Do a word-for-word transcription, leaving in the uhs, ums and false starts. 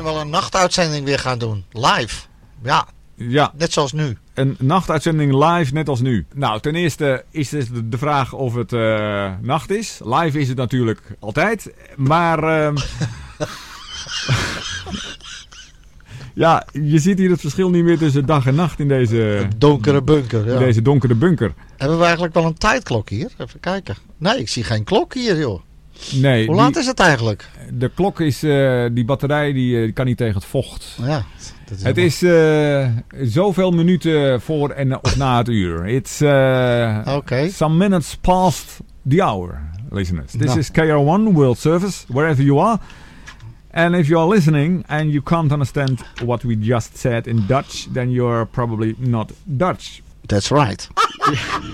wel een nachtuitzending weer gaan doen. Live. Ja. Ja. Net zoals nu. Een nachtuitzending live, net als nu. Nou, ten eerste is het de vraag of het uh, nacht is. Live is het natuurlijk altijd. Maar... Uh, ja, je ziet hier het verschil niet meer tussen dag en nacht in deze... Donkere bunker, ja. In deze donkere bunker. Hebben we eigenlijk wel een tijdklok hier? Even kijken. Nee, ik zie geen klok hier, joh. Nee. Hoe laat die, is het eigenlijk? De klok is... Uh, die batterij die, die kan niet tegen het vocht. Ja. Dat is het is uh, zoveel minuten voor en of na het uur. It's uh, okay. some minutes past the hour, listeners. This no. is K R one World Service, wherever you are. And if you are listening and you can't understand what we just said in Dutch, then you're probably not Dutch. That's right.